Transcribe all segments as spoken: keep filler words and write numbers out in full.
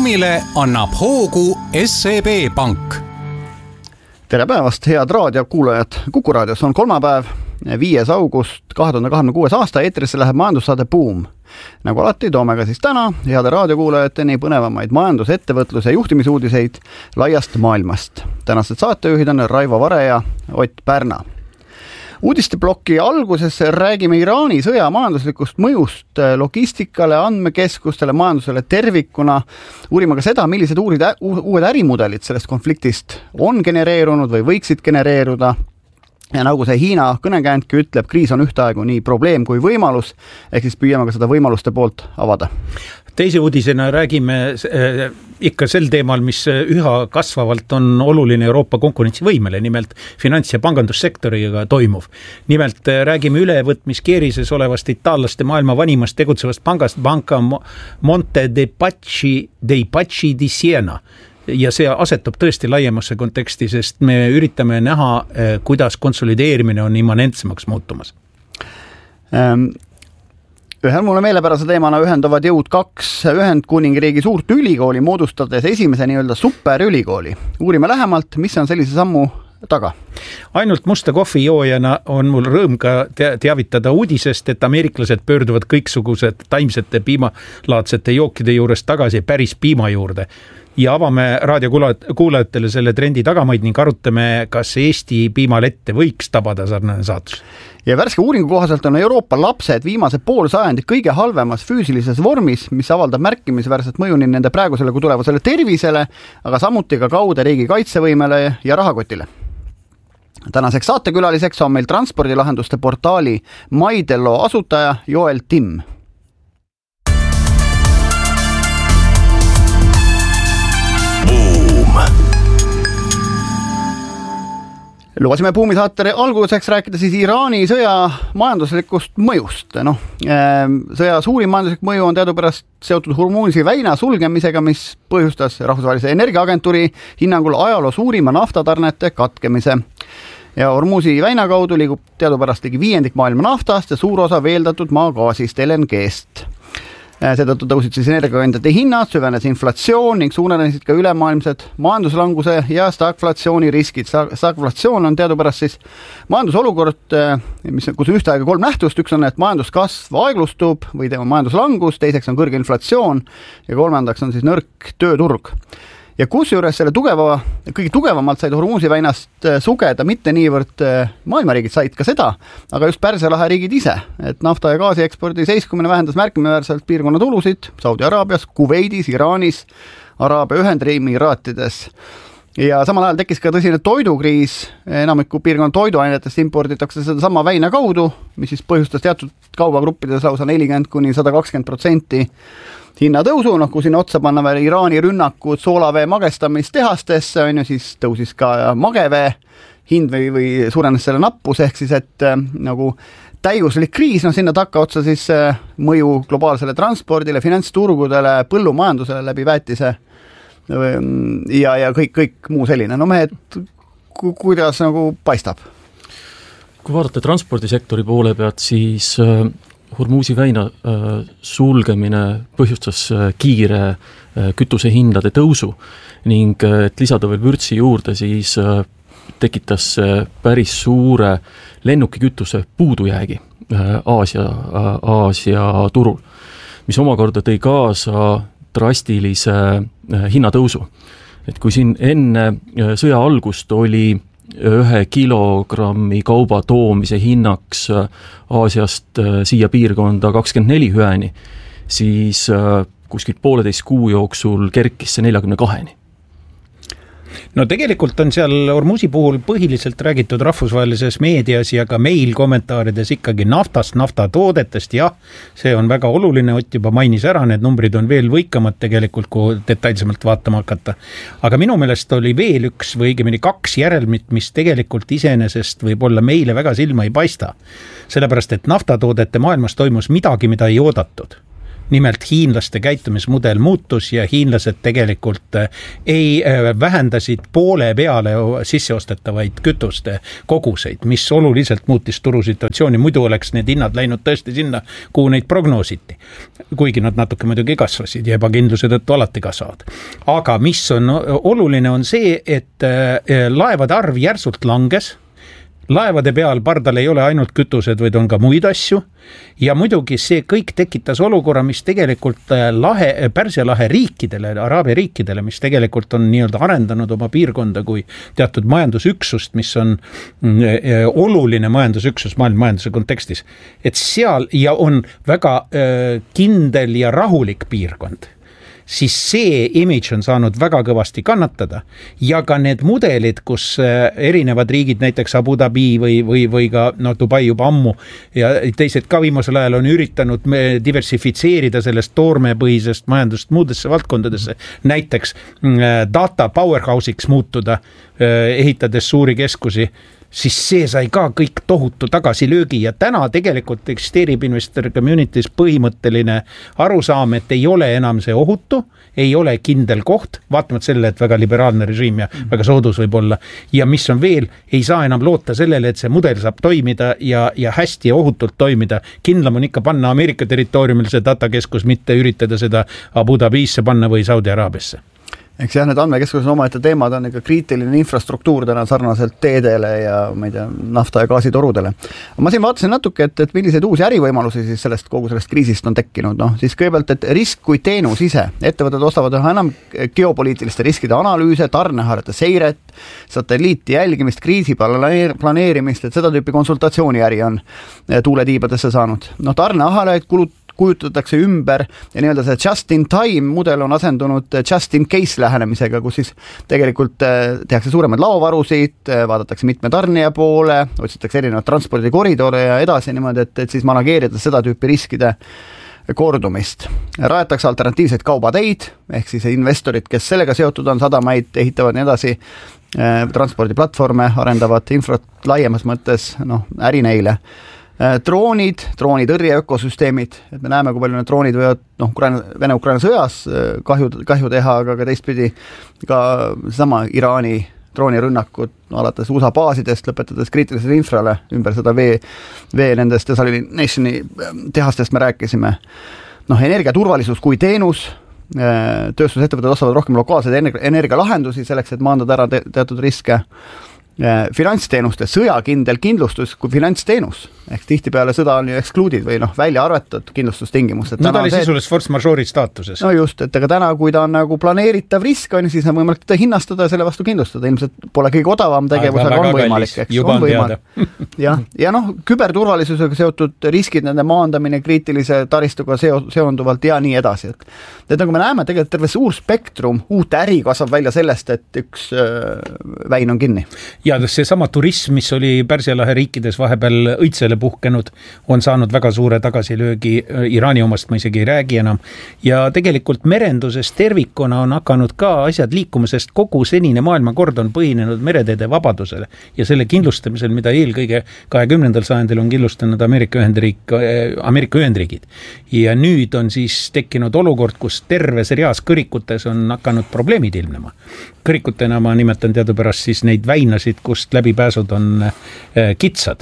buumile annab hoogu S E B Pank. Tere päevast, head raadiokuulajad! Kuku raadios on kolmapäev, viies august kahe tuhande kahekümne kuues aasta, eetrisse läheb majandussaade Buum. Nagu alati toome ka siis täna heade raadiokuulajateni põnevamaid majandus-, ettevõtlus- ja juhtimisuudiseid laiast maailmast. Tänased saatejuhid on Raivo Vare ja Ott Pärna. Uudisteploki alguses räägime Iraani sõja majanduslikust mõjust logistikale, andmekeskustele, majandusele tervikuna. Uurime ka seda, millised uurid, uued ärimudelid sellest konfliktist on genereerunud või võiksid genereeruda. Ja nagu see Hiina kõnekääntki ütleb, kriis on ühtaegu nii probleem kui võimalus, ehk siis püüame ka seda võimaluste poolt avada. Teise uudisena räägime äh, ikka sel teemal, mis üha kasvavalt on oluline Euroopa konkurentsivõimele, nimelt finants- ja pangandussektoriga toimuv. Nimelt äh, räägime ülevõtmiskeerises olevast itaallaste maailma vanimast tegutsevast pangast Banca Monte dei Paschi, dei Paschi di Siena. Ja see asetub tõesti laiemasse konteksti, sest me üritame näha, äh, kuidas konsolideerimine on immanentsemaks muutumas. Ähm. Ühel mulle meelepärase teemana ühendavad jõud kaks Ühendkuningriigi suurt ülikooli moodustades esimese nii-öelda superülikooli. Uurime lähemalt, mis on sellise sammu taga. Ainult musta kohvi joojana on mul rõõm ka teavitada uudisest, et ameeriklased pöörduvad kõiksugused taimsete piimalaadsete jookide juures tagasi päris piima juurde. Ja avame raadiokuulajatele selle trendi tagamaid ning arutame, kas Eesti piimalette võiks tabada sarnane saatus. Ja värske uuringu kohaselt on Euroopa lapsed viimase pool sajandi kõige halvemas füüsilises vormis, mis avaldab märkimisväärset mõju nii nende praegusele kui tulevasele tervisele, aga samuti ka kaude riigi kaitsevõimele ja rahakotile. Tänaseks saatekülaliseks on meil transpordilahenduste portaali Maidello asutaja Joel Timm. Lubasime Buumi saate alguseks rääkida siis Iraani sõja majanduslikust mõjust. No, sõja suurim majanduslik mõju on teadupärast seotud Hormuzi väina sulgemisega, mis põhjustas rahvusvahelise energiaagentuuri hinnangul ajaloo suurima naftatarnete katkemise. Ja Hormuzi väina kaudu liigub teadupärast ligi viiendik maailma naftast ja suur osa veeldatud maagaasist L N G-st. Seetõttu tõusid siis energiakandjate hinnad, süvenes inflatsioon ning suurenesid ka ülemaailmsed majanduslanguse ja stagflatsiooni riskid. Stagflatsioon on teadupärast siis majandusolukord, mis, kus ühtaega kolm nähtust. Üks on, et majanduskasv aeglustub või tema majanduslangus, teiseks on kõrge inflatsioon ja kolmandaks on siis nõrk tööturg. Ja kusjuures selle tugeva, kõige tugevamalt said Hormuzi väinast sugeda mitte niivõrd maailmariigid said ka seda, aga just Pärsia lahe riigid ise, et nafta ja gaasi ekspordi seiskumine vähendas märkimisväärselt piirkonna tulusid Saudi Araabias, Kuveidis, Iraanis, Araabia Ühendemiraatides. Ja samal ajal tekkis ka tõsine toidukriis, enamiku piirkonna toiduainetest imporditakse seda sama väina kaudu, mis siis põhjustas teatud kaubagruppides lausa nelikümmend kuni sada kakskümmend protsenti hinnatõusu, noh kui sinna otsa panna veel Iraani rünnakud soolavee magestamistehastesse, on ju, siis tõusis ka magevee hind või, või suurenes selle nappus, ehk siis, et äh, nagu täiuslik kriis, no sinna takka otsa siis äh, mõju globaalsele transpordile, finantsturgudele, põllumajandusele läbi väetise äh, ja, ja kõik, kõik muu selline. No mehed, ku, kuidas nagu paistab? Kui vaadata transpordisektori poole pealt, siis äh, Hormuzi väina äh, sulgemine põhjustas äh, kiire äh, kütusehindade tõusu ning äh, et lisada veel vürtsi juurde, siis äh, tekitas äh, päris suure lennukikütuse puudujäägi äh, Aasia, äh, Aasia turul, mis omakorda tõi kaasa drastilise äh, hinnatõusu. Et kui siin enne äh, sõja algust oli ühe kilogrammi kauba toomise hinnaks Aasiast siia piirkonda kakskümmend neli hüäni, siis kuskilt pooleteist kuu jooksul kerkis see neljakümne kaheni. No tegelikult on seal Hormuzi puhul põhiliselt räägitud rahvusvahelises meedias ja ka meil kommentaarides ikkagi naftast, naftatoodetest. Jah, see on väga oluline, Ott juba mainis ära, need numbrid on veel võikamad tegelikult, kui detailsemalt vaatama hakata. Aga minu meelest oli veel üks või õigemini kaks järelmit, mis tegelikult iseenesest võib olla meile väga silma ei paista. Sellepärast, et naftatoodete maailmas toimus midagi, mida ei oodatud. nimelt hiinlaste käitumismudel muutus ja hiinlased tegelikult ei vähendasid poole peale sisseostetavaid kütuste koguseid, mis oluliselt muutis turusituatsiooni, muidu oleks need hinnad läinud tõesti sinna, kuhu neid prognoositi. Kuigi nad natuke muidugi kasvasid ja ebakindluse tõttu alati kasvavad. Aga mis on oluline on see, et laevade arv järsult langes, laevade peal pardal ei ole ainult kütused, vaid on ka muid asju ja muidugi see kõik tekitas olukorra, mis tegelikult lahe, Pärsia lahe riikidele, Araabia riikidele, mis tegelikult on nii-öelda arendanud oma piirkonda kui teatud majandusüksust, mis on oluline majandusüksus maailma majanduse kontekstis, et seal ja on väga kindel ja rahulik piirkond, siis see image on saanud väga kõvasti kannatada ja ka need mudelid, kus erinevad riigid, näiteks Abu Dhabi või, või, või ka no, Dubai juba ammu ja teised ka viimasel ajal on üritanud diversifitseerida sellest toormepõhisest majandust muudesse valdkondadesse, näiteks data powerhouse'iks muutuda, ehitades suuri keskusi, siis see sai ka kõik tohutu tagasilöögi ja täna tegelikult eksisteerib investor community's põhimõtteline arusaam, et ei ole enam see ohutu, ei ole kindel koht, vaatamata selle, et väga liberaalne režiim ja väga soodus võib olla. Ja mis on veel, ei saa enam loota sellele, et see mudel saab toimida ja, ja hästi ja ohutult toimida. Kindlam on ikka panna Ameerika territooriumil see datakeskus, mitte üritada seda Abu Dhabisse panna või Saudi Araabiasse. Eks jah, need andmekeskused omaette teemad on ikka kriitiline infrastruktuur täna sarnaselt teedele ja ma ei tea, nafta- ja gaasitorudele. Ma siin vaatasin natuke, et, et milliseid uusi ärivõimalusi siis sellest kogu sellest kriisist on tekkinud. No, siis kõigepealt, et risk kui teenus ise. Ettevõtted ostavad üha enam geopoliitiliste riskide analüüse, tarneharjate seiret, satelliiti jälgimist, kriisi planeerimist, et seda tüüpi konsultatsiooniäri on tuuletiibadesse saanud. No, tarneahalaid kulut kujutatakse ümber ja nii-öelda see just-in-time mudel on asendunud just-in-case lähenemisega, kus siis tegelikult tehakse suuremaid laovarusid, vaadatakse mitme tarnija poole, otsitakse erinevad transpordikoridore ja edasi niimoodi, et, et siis manageerida seda tüüpi riskide kordumist. Rajatakse alternatiivseid kaubateid, ehk siis investorid, kes sellega seotud on, sadamaid ehitavad nii edasi, transpordiplatvorme arendavad infrat laiemas mõttes, noh, äri neile. Droonid, droonitõrje ökosüsteemid, et me näeme, kui palju need droonid võivad noh, Vene-Ukraina sõjas kahju, kahju teha, aga ka teistpidi ka sama Iraani droonirünnakud no, alates U S A baasidest, lõpetades kriitilisele infrale ümber seda vee, vee nendest desalinationi tehastest me rääkisime. Noh, energiaturvalisus kui teenus, tööstusettevõtted ostavad rohkem lokaalseid energialahendusi selleks, et maandada ära te- teatud riske. Finantsteenuste sõjakindel kindlustus kui finantsteenus, ehk tihtipeale sõda on ju ekskluudid või noh, välja arvatud kindlustustingimused. No ta oli sisulises force majeure'i staatuses. No just, et aga täna, kui ta on nagu planeeritav risk, on, siis on võimalik teda hinnastada ja selle vastu kindlustada. Ilmselt pole kõige odavam tegevus, aga on võimalik. Eks, juba on on teada. ja, ja noh, küberturvalisusega seotud riskid, nende maandamine kriitilise taristuga seo, seonduvalt ja nii edasi. Et, et nagu me näeme, tegelikult terve suur spektrum uut äri kasvab välja sellest, et üks äh, väin on kinni. Ja see sama turism, mis oli Pärsia lahe riikides vahepeal õitsele puhkenud, on saanud väga suure tagasilöögi, Iraani omast ma isegi ei räägi enam. Ja tegelikult merenduses tervikuna on hakanud ka asjad liikuma, sest kogu senine maailmakord on põhinenud mereteede vabadusele ja selle kindlustamisel, mida eelkõige kahekümnendal sajandil on kindlustanud Ameerika Ühendriik, Ameerika Ühendriigid. Ja nüüd on siis tekkinud olukord, kus terves reas kõrikutes on hakanud probleemid ilmnema. Kõrikutena ma nimetan teadupärast siis neid väinasid, kust läbipääsud on kitsad.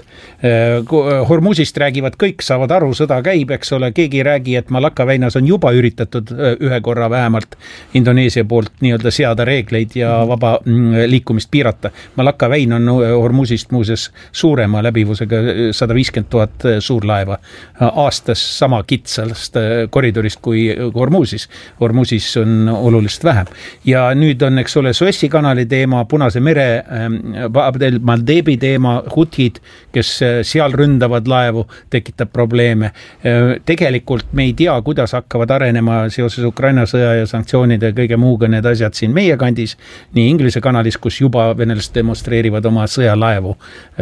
Hormuzist räägivad kõik, saavad aru, sõda käib, eks ole, keegi ei räägi, et Malakka väinas on juba üritatud ühe korra vähemalt Indoneesia poolt nii-öelda seada reegleid ja vaba liikumist piirata. Malakka väin on Hormuzist muuses suurema läbivusega sada viiskümmend tuhat suurlaeva aastas sama kitsast koridorist kui Hormuzis. Hormuzis on oluliselt vähem. Ja nüüd on, eks ole, Suessi kanali teema, Punase mere Abdel Maldebi teema, Hutid, kes seal ründavad laevu, tekitab probleeme. Tegelikult me ei tea, kuidas hakkavad arenema seoses Ukraina sõja ja sanktsioonide ja kõige muuga need asjad siin meie kandis, nii Inglise kanalis, kus juba venelased demonstreerivad oma sõjalaevu,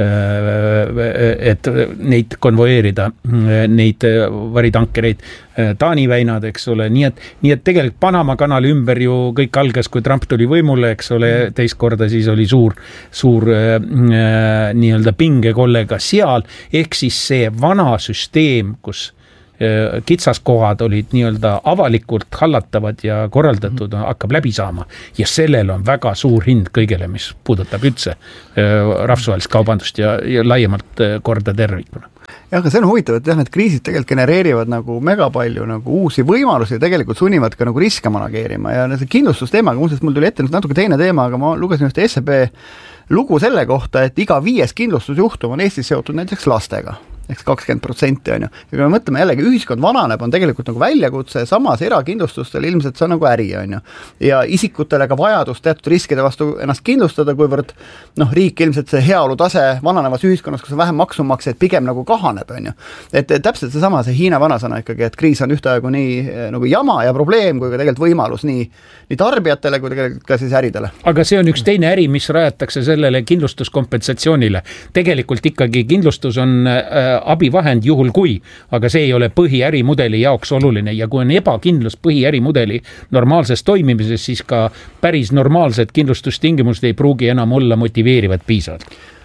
et neid konvoeerida, neid varitankereid, Taani väinad, eks ole, nii et, nii et tegelikult Panama kanali ümber ju kõik algas, kui Trump tuli võimule, eks ole, teist korda siis oli suur, suur äh, nii-öelda pingekollega seal, ehk siis see vana süsteem, kus kitsaskohad olid nii-öelda avalikult hallatavad ja korraldatud, hakkab läbi saama. Ja sellel on väga suur hind kõigele, mis puudutab üldse rahvusvahelist kaubandust ja, ja laiemalt korda tervikuna. Ja, aga see on huvitav, et jah, need kriisid tegelikult genereerivad nagu mega palju nagu uusi võimalusi ja tegelikult sunnivad ka nagu riske manageerima ja see kindlustusteemaga, muuseas mul tuli ette natuke teine teema, aga ma lugesin ühte S E B lugu selle kohta, et iga viies kindlustusjuhtum on Eestis seotud näiteks lastega. Eks kakskümmend protsenti on ju. Ja kui me mõtleme jällegi, ühiskond vananeb, on tegelikult nagu väljakutse, samas erakindlustustel ilmselt see on nagu äri on ju. Ja isikutele ka vajadus teatud riskide vastu ennast kindlustada, kuivõrd noh, riik ilmselt see heaolu tase vananevas ühiskonnas, kus on vähem maksumaksjaid, pigem nagu kahaneb on ju. Et täpselt see sama, see Hiina vanasõna ikkagi, et kriis on ühtaegu nii nagu jama ja probleem, kui ka tegelikult võimalus nii, nii tarbijatele, kui tegelikult ka siis äridele. Aga see on üks teine äri, mis rajatakse sellele kindlustuskompensatsioonile. Tegelikult ikkagi kindlustus on abivahend juhul kui, aga see ei ole põhiärimudeli jaoks oluline ja kui on ebakindlus põhiärimudeli normaalses toimimises, siis ka päris normaalsed kindlustustingimused ei pruugi enam olla motiveerivad piisavalt.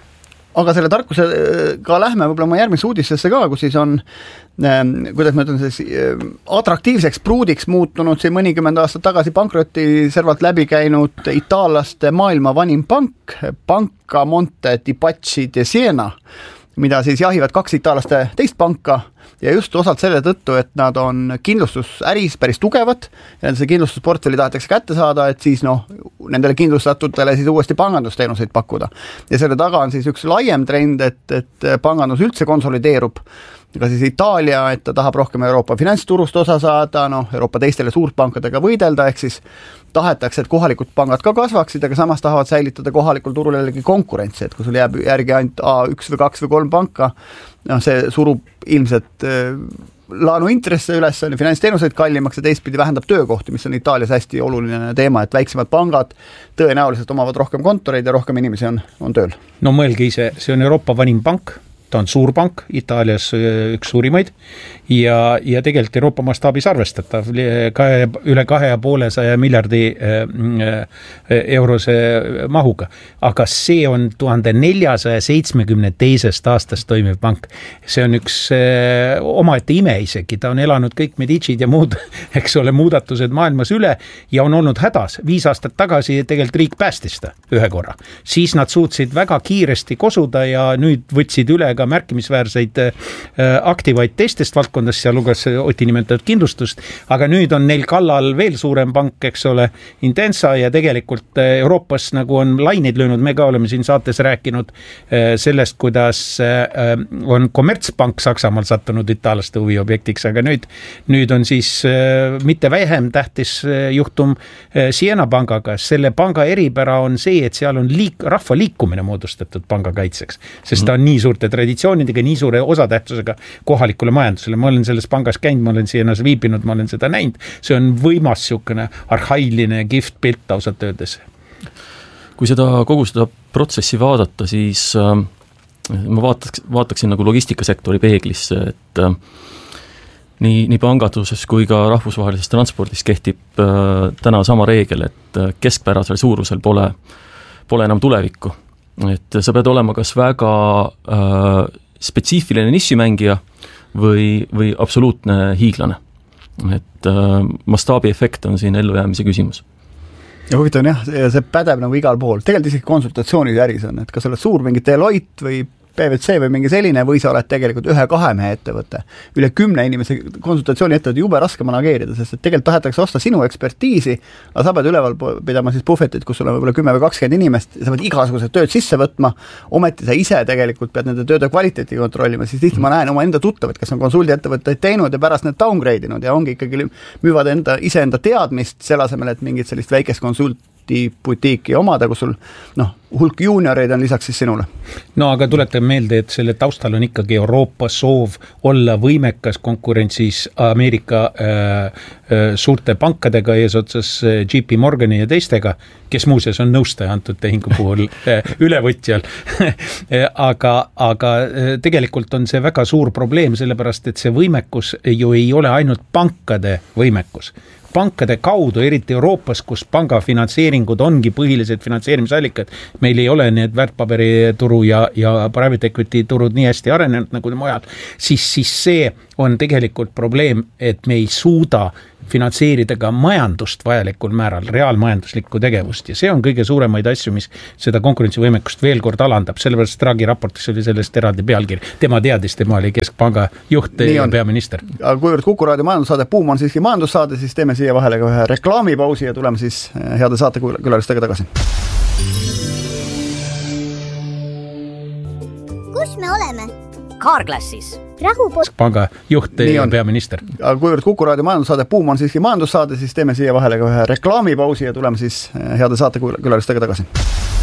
Aga selle tarkusega lähme võib-olla ma järgmise uudistesse ka, kus siis on, kuidas ma ütlen, siis atraktiivseks pruudiks muutunud siin mõnikümmend aastat tagasi pankroti servalt läbi käinud itaallaste maailma vanim pank, Banca Monte di Paschi di Siena, mida siis jahivad kaks itaallaste teist panka ja just osalt selle tõttu, et nad on kindlustusäris päris tugevad ja see kindlustusportfelli tahetakse kätte saada, et siis noh, nendele kindlustatutele siis uuesti pangandusteenuseid pakkuda. Ja selle taga on siis üks laiem trend, et, et pangandus üldse konsolideerub, ka siis Itaalia, et ta tahab rohkem Euroopa finantsturust osa saada, noh, Euroopa teistele suurpankadega võidelda, ehk siis tahetakse, et kohalikud pangad ka kasvaksid, aga samas tahavad säilitada kohalikul turul jällegi konkurentsi, et kui sul jääb järgi ainult A üks või kaks või kolm panka, noh, see surub ilmselt laenu intresse üles, on finantsteenuseid kallimaks ja teistpidi vähendab töökohti, mis on Itaalias hästi oluline teema, et väiksemad pangad tõenäoliselt omavad rohkem kontoreid ja rohkem inimesi on, on tööl. No mõelge ise, see on Euroopa vanim pank, ta on suur pank, Itaalias üks suurimaid ja, ja tegelikult Euroopa mastaabis arvestatav kahe, üle kahe ja poole saja miljardi eurose mahuga. Aga see on tuhande neljasaja seitsmekümne teisest aastast toimiv pank. See on üks omaette ime isegi, ta on elanud kõik Medicid ja muud, eks ole, muudatused maailmas üle ja on olnud hädas. Viis aastat tagasi tegelikult riik päästis ta ühe korra. Siis nad suutsid väga kiiresti kosuda ja nüüd võtsid üle ka märkimisväärseid aktivaid teistest valdkondast, sealhulgas Oti nimetatud kindlustust, aga nüüd on neil kallal veel suurem pank, eks ole, Intensa ja tegelikult Euroopas nagu on laineid löönud, me ka oleme siin saates rääkinud sellest, kuidas on kommertspank Saksamaal sattunud itaallaste huviobjektiks, aga nüüd, nüüd on siis mitte vähem tähtis juhtum Siena pangaga. Selle panga eripära on see, et seal on liik, rahva liikumine moodustatud panga kaitseks, sest ta on nii suurte traditsioonidega, nii suure osatähtsusega kohalikule majandusele. Ma olen selles pangas käinud, ma olen Sienas viibinud, ma olen seda näinud. See on võimas siukene arhailine gift pilt ausalt öeldes. Kui seda kogu seda protsessi vaadata, siis äh, ma vaataks, vaataksin nagu logistikasektori peeglisse, et äh, nii, nii panganduses kui ka rahvusvahelises transpordis kehtib äh, täna sama reegel, et äh, keskpärasel suurusel pole, pole enam tulevikku. Et sa pead olema kas väga äh, spetsiifiline nišimängija või, või absoluutne hiiglane. Et äh, mastaabi efekt on siin ellujäämise küsimus. Ja huvitav on jah, see pädeb nagu igal pool. Tegelikult isegi konsultatsioonid äris on, et kas oled suur mingi Deloitte või P V C või mingi selline või sa oled tegelikult ühe kahe mehe ettevõte. Üle kümne inimese konsultatsiooni ettevõte jube raske manageerida, sest et tegelikult tahetakse osta sinu ekspertiisi, aga sa pead üleval pidama siis puhvetit, kus sul on võib-olla kümme või kakskümmend inimest, sa pead igasugused tööd sisse võtma, ometi sa ise tegelikult pead nende tööde kvaliteeti kontrollima, siis tihti ma näen oma enda tuttavad, kes on konsuldiettevõtteid teinud ja pärast need downgrade'inud ja ongi ikkagi müüvad enda, ise enda teadmist selle asemel, et mingit sellist väikest konsult butiiki omada, kus sul noh, hulk juunioreid on lisaks siis sinule. No aga tuletan meelde, et selle taustal on ikkagi Euroopa soov olla võimekas konkurentsis Ameerika äh, äh, suurte pankadega eesotsas J P Morgani ja teistega, kes muuseas on nõustaja antud tehingu puhul äh, ülevõtjal. aga, aga tegelikult on see väga suur probleem, sellepärast et see võimekus ju ei ole ainult pankade võimekus. pankade kaudu, eriti Euroopas, kus panga finantseeringud ongi põhilised finantseerimisallikad, meil ei ole need väärtpaberituru ja, ja private equity turud nii hästi arenenud nagu mujal, siis, siis see on tegelikult probleem, et me ei suuda finantseerida ka majandust vajalikul määral, reaalmajanduslikku tegevust ja see on kõige suuremaid asju, mis seda konkurentsivõimekust veel kord alandab, sellepärast Draghi raportis oli sellest eraldi pealkiri. Tema teadis, tema oli Keskpanga juht ja peaminister. Aga kuivõrd Kuku Raadio majandussaade Buum on siiski majandussaade, siis teeme siia vahele ka ühe reklaamipausi ja tuleme siis heade saatekülalistega tagasi. Kus me oleme? Carglassis. Panga juht ja peaminister. Aga kuivõrd Kuku Raadio majandussaade Buum on siiski majandussaade, siis teeme siia vahele ka ühe reklaamipausi ja tuleme siis heade saatekülalistega tagasi.